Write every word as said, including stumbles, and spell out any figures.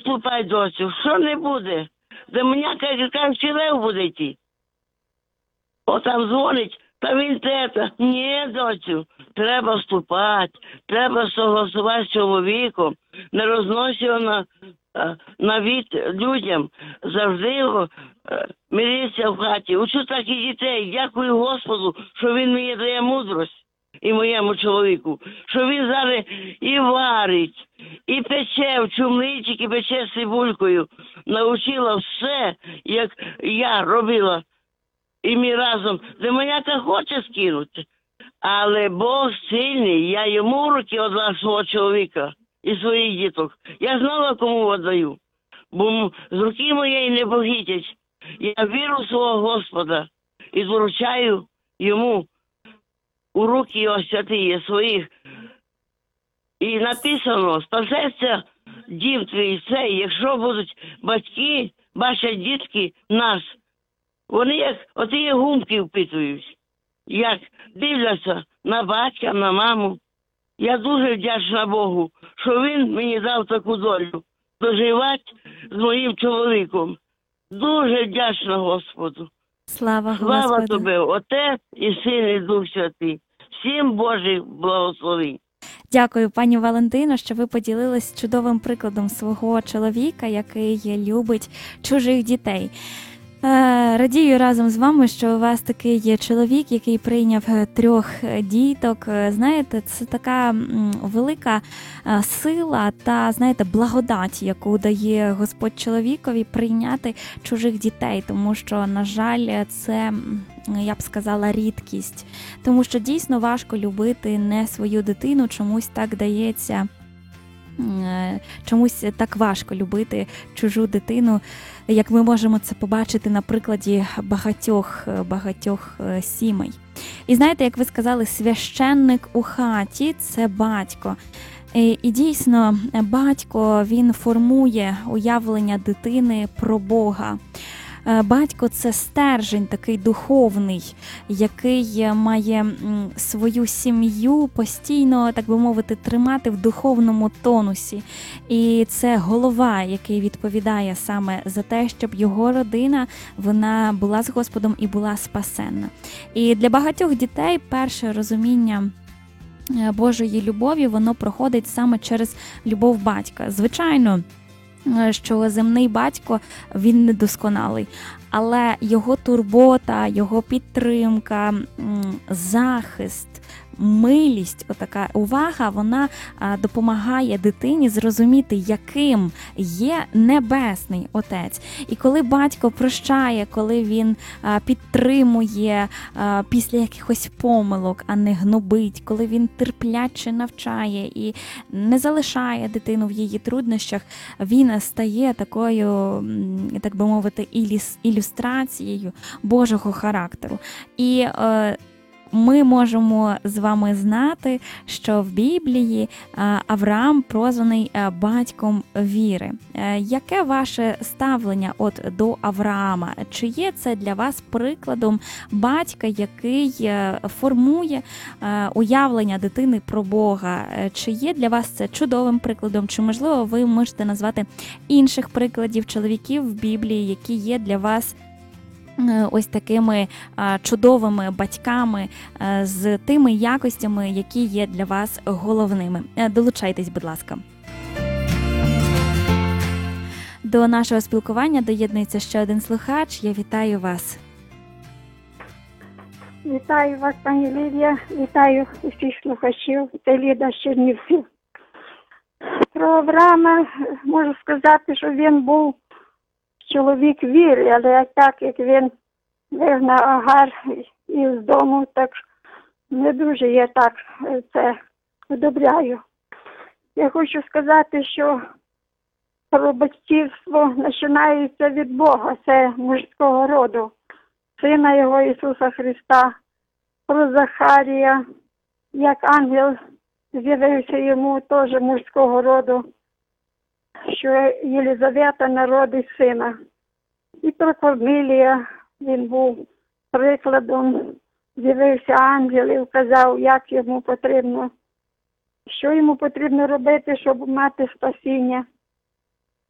ступай, доцю, що не буде? До мене, каже, каже, лев буде йти. О, там дзвонить, та він те, ні, доцю, треба вступати, треба согласувати з чоловіком, не розносить його на, на від людям, завжди його мириться в хаті. Учу так і дітей, дякую Господу, що він мені дає мудрость і моєму чоловіку, що він зараз і варить, і пече в чумличик, і пече з цибулькою. Навчила все, як я робила. І ми разом. Демоняка хоче скинути. Але Бог сильний, я йому в руки віддала свого чоловіка і своїх діток. Я знала, кому віддаю. Бо з руки моєї не похитять. Я віру в свого Господа і доручаю йому у руки його святиє своїх. І написано, спасеться дім твій цей, якщо будуть батьки, бачать дітки нас. Вони як оті гумки впитують, як дивляться на батька, на маму. Я дуже вдячна Богу, що він мені дав таку долю доживати з моїм чоловіком. Дуже вдячна Господу. Слава Господу. Слава тобі, Отець і Син і Дух Святий. Всім Божих благословень. Дякую, пані Валентино, що ви поділились чудовим прикладом свого чоловіка, який любить чужих дітей. Радію разом з вами, що у вас такий є чоловік, який прийняв трьох діток. Знаєте, це така велика сила та, знаєте, благодать, яку дає Господь чоловікові прийняти чужих дітей, тому що, на жаль, це, я б сказала, рідкість. Тому що дійсно важко любити не свою дитину, чомусь так дається, чомусь так важко любити чужу дитину, як ми можемо це побачити на прикладі багатьох, багатьох сімей. І знаєте, як ви сказали, священник у хаті – це батько. І, і дійсно, батько, він формує уявлення дитини про Бога. Батько – це стержень такий духовний, який має свою сім'ю постійно, так би мовити, тримати в духовному тонусі. І це голова, який відповідає саме за те, щоб його родина, вона була з Господом і була спасенна. І для багатьох дітей перше розуміння Божої любові, воно проходить саме через любов батька. Звичайно, що земний батько, він недосконалий, але його турбота, його підтримка, захист, милість, отака увага, вона допомагає дитині зрозуміти, яким є Небесний Отець. І коли батько прощає, коли він підтримує після якихось помилок, а не гнобить, коли він терпляче навчає і не залишає дитину в її труднощах, він стає такою, так би мовити, ілюстрацією Божого характеру. І ми можемо з вами знати, що в Біблії Авраам прозваний батьком віри. Яке ваше ставлення от до Авраама? Чи є це для вас прикладом батька, який формує уявлення дитини про Бога? Чи є для вас це чудовим прикладом? Чи, можливо, ви можете назвати інших прикладів чоловіків в Біблії, які є для вас ось такими чудовими батьками з тими якостями, які є для вас головними? Долучайтесь, будь ласка. До нашого спілкування доєднується ще один слухач. Я вітаю вас. Вітаю вас, пані Лідія. Вітаю усіх слухачів. Це Ліда з Чернівців. Про Авраама можу сказати, що він був чоловік віри, але так як він вигнав Агар із дому, так не дуже я так це одобряю. Я хочу сказати, що про батьківство починається від Бога, це мужського роду, Сина Його Ісуса Христа, про Захарія, як ангел з'явився йому теж мужського роду, що Єлизавета народить сина. І про Корнилія, він був прикладом, з'явився ангел і вказав, як йому потрібно, що йому потрібно робити, щоб мати спасіння.